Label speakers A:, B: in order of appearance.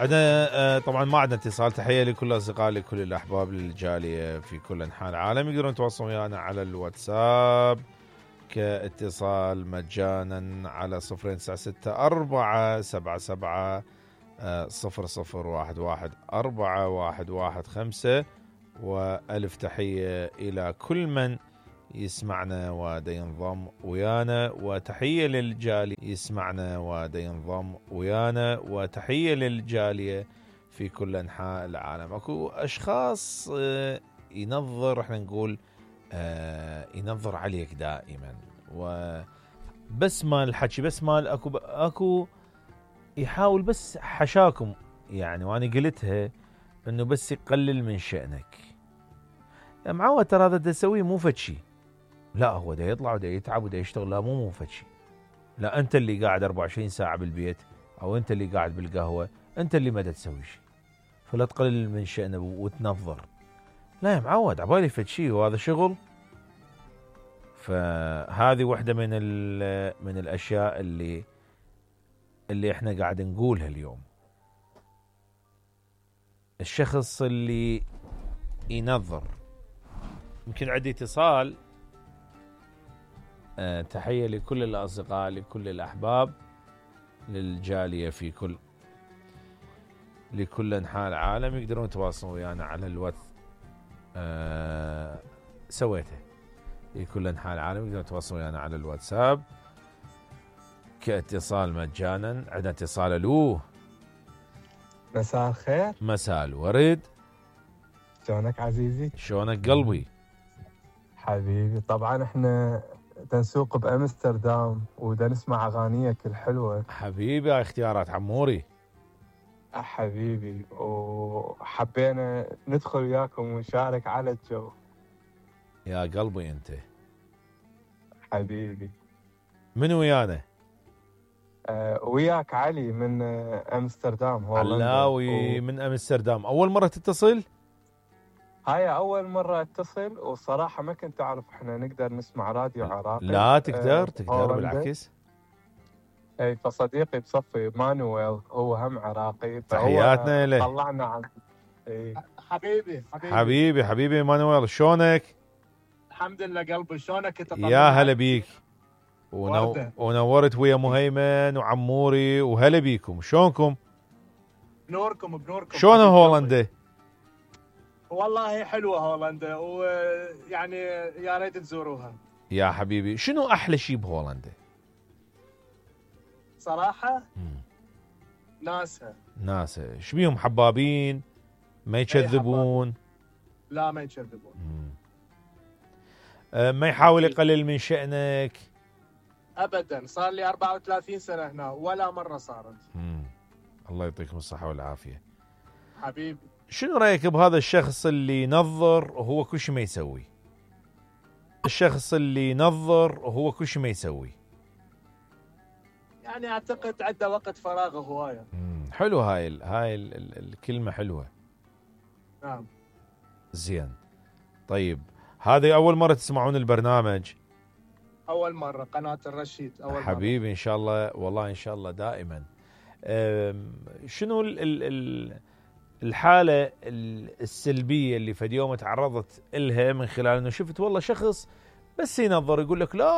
A: عندنا طبعا ما عندنا اتصال. تحية لكل الأصدقاء لكل الأحباب للجالية في كل أنحاء العالم. يقدرون يتواصلون ويانا على الواتساب كاتصال مجانا على 097 477 وألف تحية إلى كل من يسمعنا ودا ينضم ويانا، وتحية للجالية يسمعنا ودا ينضم ويانا، وتحية للجالية في كل أنحاء العالم. أكو أشخاص ينظر، احنا نقول ينظر عليك دائما، وبس ما الحكي بس ما أكو يحاول بس حشاكم يعني، وأنا قلتها إنه بس يقلل من شأنك. معود ترى هذا دا يسويه مو فتشي، لا هو دا يطلع ودا يتعب ودا يشتغل، لا مو فتشي. لا أنت اللي قاعد 24 ساعة بالبيت، أو أنت اللي قاعد بالقهوة، أنت اللي ما دا تسوي شيء، فلا تقلل من شأنه وتنظر. لا يا معود عبالي فتشي وهذا شغل. فهذه واحدة من الأشياء اللي احنا قاعد نقولها اليوم. الشخص اللي ينظر. يمكن عندي اتصال. تحية لكل الأصدقاء لكل الأحباب للجالية في لكل أنحاء العالم. يقدرون يتواصلوا ويانا على الواتس. سويته لكل أنحاء العالم. يقدرون يتواصلوا ويانا على الواتساب كاتصال مجانا. عندنا اتصال. الو،
B: مساء الخير.
A: مساء الورد.
B: شلونك عزيزي؟
A: شلونك قلبي؟
B: حبيبي، طبعا احنا تنسوق بأمستردام ودا نسمع أغانيك الحلوة.
A: حبيبي يا اختيارات عموري.
B: حبيبي، وحبينا ندخل وياكم ونشارك على الجو.
A: يا قلبي انت
B: حبيبي.
A: من ويانا؟
B: وياك علي من أمستردام هولندا.
A: علاوي من أمستردام. أول مرة تتصل؟
B: هاي أول مرة أتصل، والصراحة ما كنت أعرف إحنا نقدر نسمع راديو عراقي.
A: لا تقدر بالعكس.
B: اي، فصديقي بصفي مانويل هو هم عراقي،
A: تحياتنا له.
B: طلعنا عن
A: حبيبي مانويل، شلونك؟
C: الحمد لله قلبي، شلونك انت؟
A: يا هلا بيك. ونورت ويا مهيمن وعموري، وهلا بيكم. شلونكم؟
C: بنوركم.
A: شلون هولندا؟
C: والله حلوه هولندا، ويعني يا ريت تزوروها.
A: يا حبيبي، شنو احلى شيء بهولندا؟
C: صراحه ناسها
A: شو بيهم؟ حبابين؟ ما يكذبون؟
C: لا ما يكذبون.
A: ما يحاول يقلل من شأنك
C: ابدا. صار لي 34 سنه هنا ولا مره صارت.
A: الله يعطيكم الصحه والعافيه
C: حبيبي.
A: شنو رايك بهذا الشخص اللي ينظر وهو كل شيء ما يسوي؟ الشخص اللي ينظر وهو كل شيء ما يسوي،
C: يعني اعتقد عنده وقت فراغ هوايه.
A: حلو. هاي الكلمه حلوه.
C: نعم.
A: زين. طيب، هذه اول مره تسمعون البرنامج؟
C: اول مره قناه الرشيد. اول
A: حبيبي
C: مرة.
A: ان شاء الله، والله ان شاء الله دائما. شنو الحالة السلبية اللي فد يوم تعرضت إلها من خلال أنه شفت والله شخص بس ينظر يقول لك لا